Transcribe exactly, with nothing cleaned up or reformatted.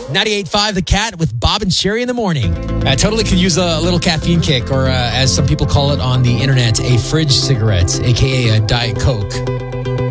ninety-eight point five The Cat with Bob and Sherry in the morning. I totally could use a little caffeine kick, or uh, as some people call it on the internet, a fridge cigarette, a k a a Diet Coke.